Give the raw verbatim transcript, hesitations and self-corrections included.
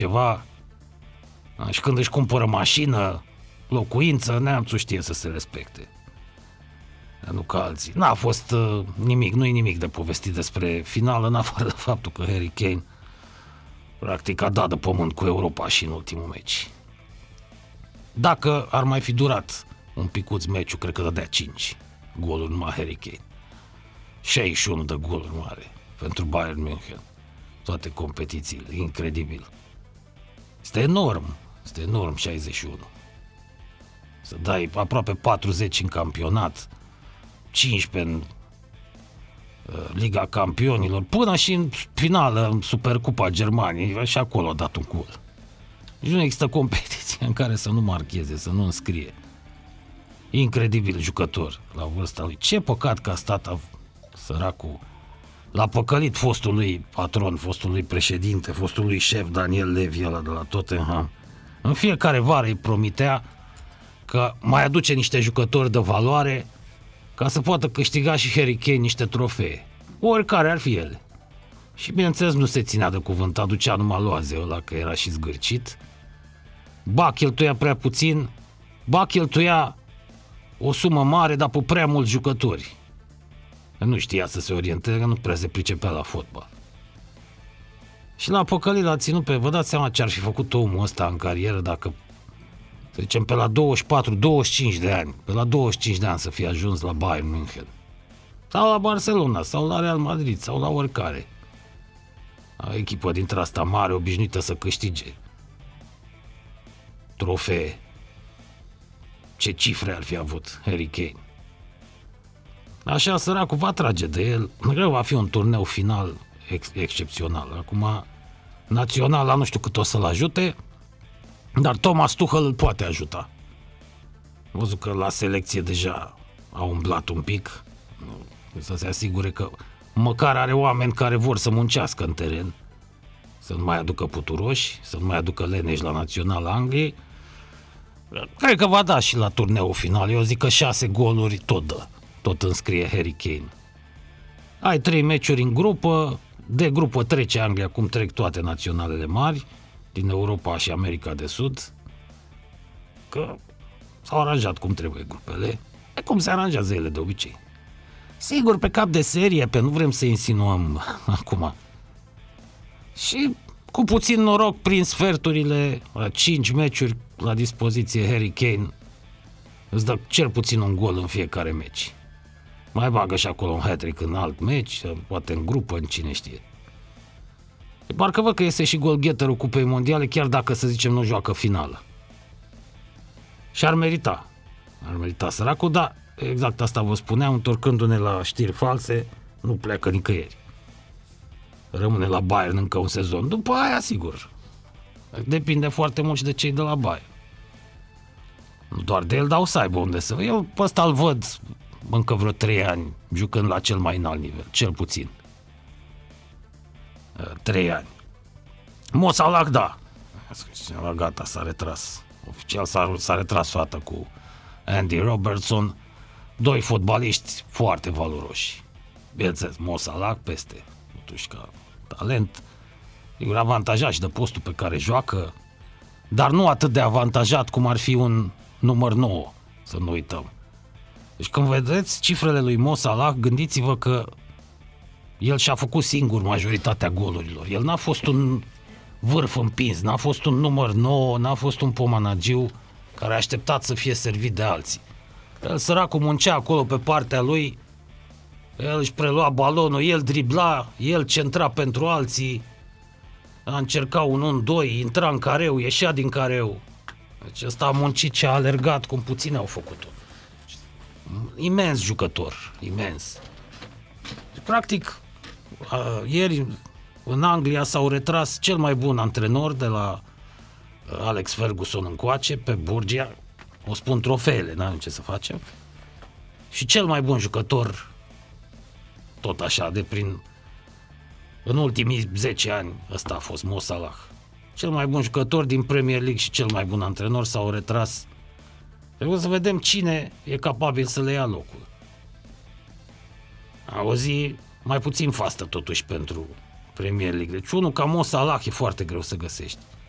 ceva. Și când își cumpără mașină, locuință, neamțul știe să se respecte. Nu ca alții. N-a fost uh, nimic, nu-i nimic de povestit despre final, în afară de faptul că Harry Kane practic a dat de pământ cu Europa și în ultimul meci. Dacă ar mai fi durat un picuț meciul, cred că dădea cinci goluri numai Harry Kane. șaizeci și unu de goluri mare pentru Bayern München. Toate competițiile, incredibil. Este enorm, este enorm șaizeci și unu. Să dai aproape patruzeci în campionat, cincisprezece în uh, Liga Campionilor, până și în finală, în Supercupa Germaniei, și acolo a dat un gol. Deci nu există competiție în care să nu marcheze, să nu înscrie. Incredibil jucător la vârsta lui. Ce păcat că a stat a, săracul, l-a păcălit fostul lui patron, fostul lui președinte, fostul lui șef Daniel Levy, ăla de la Tottenham. În fiecare vară îi promitea că mai aduce niște jucători de valoare ca să poată câștiga și Harry Kane niște trofee, oricare ar fi ele. Și bineînțeles nu se ținea de cuvânt, aducea numai loaze ăla, că era și zgârcit. Ba cheltuia prea puțin, ba cheltuia o sumă mare, dar pe prea mulți jucători. Nu știa să se orienteze, că nu prea se pricepea la fotbal. Și l-a păcălit, l-a ținut pe... Vă dați seama ce ar fi făcut omul ăsta în carieră dacă, să zicem, pe la douăzeci și patru douăzeci și cinci de ani, pe la douăzeci și cinci de ani să fie ajuns la Bayern München. Sau la Barcelona, sau la Real Madrid, sau la oricare. O echipă dintre asta mare, obișnuită să câștige trofee. Ce cifre ar fi avut Harry Kane. Așa săracul va trage de el. Greu va fi un turneu final ex- excepțional. Acum, naționala nu știu cât o să-l ajute, dar Thomas Tuchel îl poate ajuta. Am văzut că la selecție deja a umblat un pic, să se asigure că măcar are oameni care vor să muncească în teren, să nu mai aducă puturoși, să nu mai aducă leneși la naționala Angliei. Cred că va da și la turneul final. Eu zic că șase goluri tot dă. Tot înscrie Harry Kane. Ai trei meciuri în grupă, de grupă trece Anglia, cum trec toate naționalele mari din Europa și America de Sud, că s-au aranjat cum trebuie grupele, e cum se aranjează ele de obicei. Sigur, pe cap de serie, pe nu vrem să insinuăm acum. Și cu puțin noroc, prin sferturile, la cinci meciuri la dispoziție, Harry Kane îți dă cel puțin un gol în fiecare meci. Mai bagă și acolo un hat-trick în alt meci, poate în grupă, în cine știe. E parcă văd că este și golgheterul Cupei Mondiale, chiar dacă, să zicem, nu joacă finală. Și ar merita. Ar merita săracul, dar exact asta vă spuneam, întorcându-ne la știri false, nu pleacă nicăieri. Rămâne la Bayern încă un sezon. După aia, sigur, depinde foarte mult și de cei de la Bayern. Nu doar de el, dar o să aibă unde să... Eu pe ăsta îl văd încă vreo trei ani jucând la cel mai înalt nivel, cel puțin. Trei ani. Mo Salah, da. Gata, s-a retras. Oficial s-a, s-a retras soată cu Andy Robertson. Doi fotbaliști foarte valoroși. Bineînțeles, Mo Salah peste. Totuși ca talent. Sigur, avantajat și de postul pe care joacă, dar nu atât de avantajat cum ar fi un număr nouă, să nu uităm. Deci când vedeți cifrele lui Mo Salah, gândiți-vă că el și-a făcut singur majoritatea golurilor. El n-a fost un vârf împins, n-a fost un număr nouă, n-a fost un pomanagiu care a așteptat să fie servit de alții. El, săracul, muncea acolo pe partea lui, el își prelua balonul, el dribla, el centra pentru alții, a încercat un unu doi, intra în careu, ieșea din careu. Deci ăsta a muncit și a alergat cum puțini au făcut-o. Imens jucător, imens. Practic, ieri în Anglia s-au retras cel mai bun antrenor de la Alex Ferguson încoace, pe Borgia. O spun trofeele, n-am ce să facem. Și cel mai bun jucător, tot așa, de prin... În ultimii zece ani, ăsta a fost Mo Salah. Cel mai bun jucător din Premier League și cel mai bun antrenor s-au retras. Trebuie să vedem cine e capabil să le ia locul. O zi mai puțin fastă totuși pentru Premier League. Deci unul ca Mo Salah e foarte greu să găsești.